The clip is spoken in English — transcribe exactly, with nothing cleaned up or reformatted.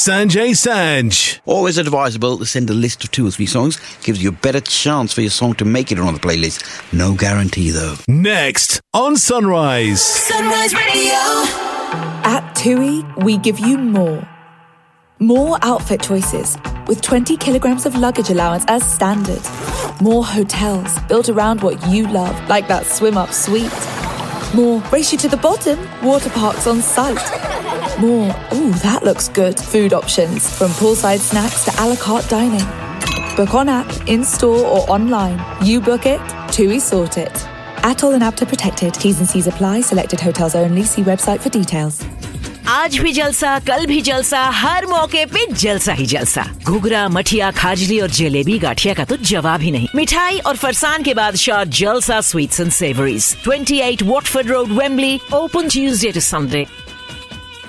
Sanjay Sanj. Always advisable to send a list of two or three songs. Gives you a better chance for your song to make it on the playlist. No guarantee though. Next on Sunrise. Sunrise Radio. At TUI, we give you more. More outfit choices with twenty kilograms of luggage allowance as standard. More hotels built around what you love, like that swim-up suite. More race you to the bottom, water parks on site. More, ooh, that looks good, food options from poolside snacks to a la carte dining. Book on app, in-store or online. You book it, TUI sort it. Atoll and Apta protected. T's and C's apply. Selected hotels only. See website for details. आज भी जलसा, कल भी जलसा, हर मौके पे जलसा ही जलसा। घुघरा, मठिया, खाजली और जलेबी गाठिया का तो जवाब ही नहीं। मिठाई और फरसान के बादशाह जलसा स्वीट्स एंड सेवरीज, अट्ठाईस Watford road, Wembley, open Tuesday to Sunday.